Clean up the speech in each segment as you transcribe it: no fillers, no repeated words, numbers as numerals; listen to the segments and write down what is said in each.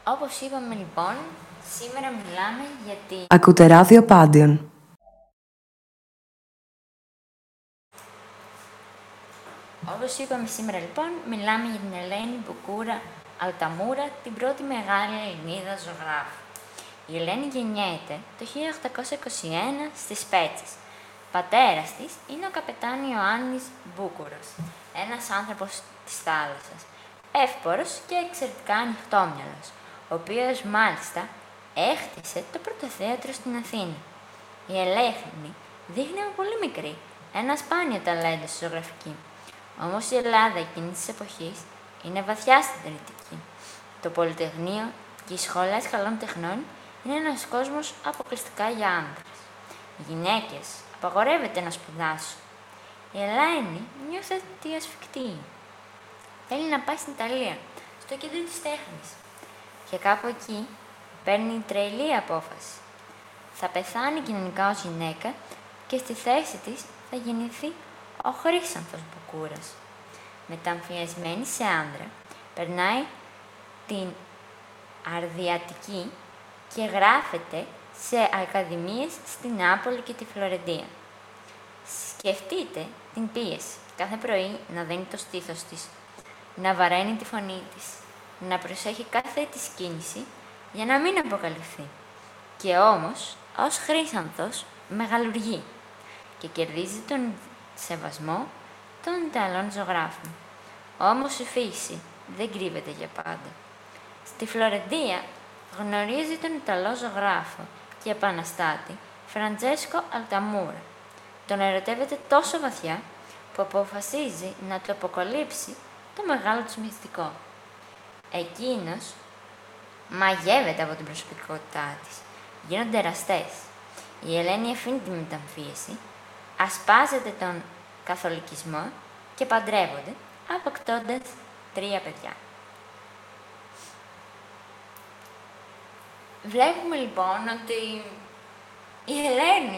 Όπως είπαμε λοιπόν, σήμερα μιλάμε για τη... Ακούτε ράδιο Πάντιον. Όπως είπαμε σήμερα λοιπόν, μιλάμε για την Ελένη Μπουκούρα Αλταμούρα, την πρώτη μεγάλη Ελληνίδα ζωγράφου. Η Ελένη γεννιέται το 1821 στις Πέτσες. Πατέρας της είναι ο καπετάν Ιωάννης Μπούκουρος, ένας άνθρωπος της θάλασσας, εύπορος και εξαιρετικά ανοιχτόμυαλος, ο οποίος μάλιστα έχτισε το πρώτο θέατρο στην Αθήνα. Η Ελένη δείχνει από πολύ μικρή ένα σπάνιο ταλέντο στη ζωγραφική. Όμως η Ελλάδα εκείνης της εποχής είναι βαθιά συντηρητική. Το Πολυτεχνείο και οι σχολές καλών τεχνών είναι ένας κόσμος αποκλειστικά για άνδρες. Οι γυναίκες απαγορεύεται να σπουδάσουν. Η Ελένη νιώθει ασφικτή. Θέλει να πάει στην Ιταλία, στο κέντρο της τέχνης. Και κάπου εκεί παίρνει τρελή απόφαση. Θα πεθάνει κοινωνικά ως γυναίκα και στη θέση της θα γεννηθεί ο Χρύσανθος Μπουκούρας. Μεταμφιεσμένη σε άνδρα, περνάει την Αρδιατική και γράφεται σε ακαδημίες στην Νάπολη και τη Φλωρεντία. Σκεφτείτε την πίεση κάθε πρωί να δένει το στήθος της, να βαραίνει τη φωνή της, να προσέχει κάθε της κίνηση για να μην αποκαλυφθεί. Και όμως, ως Χρύσανθος, μεγαλουργεί και κερδίζει τον σεβασμό των Ιταλών ζωγράφων. Όμως η φύση δεν κρύβεται για πάντα. Στη Φλωρεντία γνωρίζει τον Ιταλό ζωγράφο και επαναστάτη Φραντζέσκο Αλταμούρα. Τον ερωτεύεται τόσο βαθιά που αποφασίζει να του αποκαλύψει το μεγάλο του μυστικό. Εκείνος μαγεύεται από την προσωπικότητά της. Γίνονται εραστές. Η Ελένη αφήνει τη μεταμφίεση, ασπάζεται τον καθολικισμό και παντρεύονται, αποκτώντας 3 παιδιά. Βλέπουμε λοιπόν ότι η Ελένη,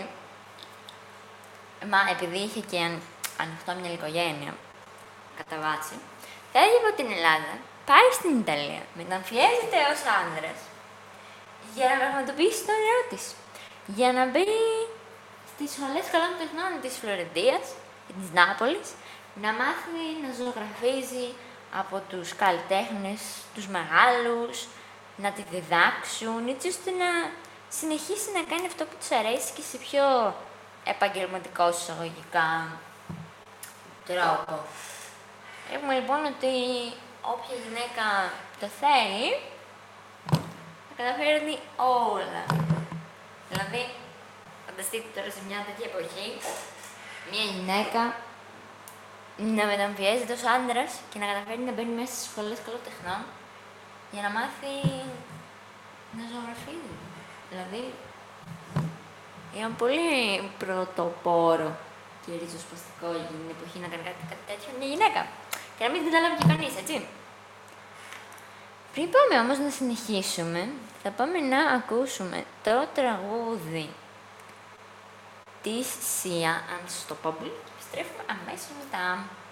επειδή είχε και ανοιχτό μια οικογένεια, κατά βάση, φεύγει από την Ελλάδα, πάει στην Ιταλία, μεταμφιέζεται ως άνδρας για να πραγματοποιήσει το όνειρό της, για να μπει στις σχολές καλών τεχνών της Φλωρεντίας και της Νάπολης, να μάθει να ζωγραφίζει από τους καλλιτέχνες, τους μεγάλους, να τη διδάξουν, έτσι ώστε να συνεχίσει να κάνει αυτό που της αρέσει και σε πιο επαγγελματικό εισαγωγικά τρόπο. Έχουμε λοιπόν ότι όποια γυναίκα το θέλει, θα καταφέρνει όλα. Δηλαδή, φανταστείτε τώρα σε μια τέτοια εποχή, μια γυναίκα να μεταμφιέζεται ως άντρας και να καταφέρει να μπαίνει μέσα στις σχολές καλών τεχνών για να μάθει να ζωγραφίζει. Δηλαδή, ήταν πολύ πρωτοπόρο και ριζοσπαστικό για την εποχή να κάνει κάτι τέτοιο μια γυναίκα. Και να μην την καταλάβει και κανείς, έτσι. Πριν πάμε όμως να συνεχίσουμε, θα πάμε να ακούσουμε το τραγούδι της Sia Unstoppable και επιστρέφουμε αμέσως μετά.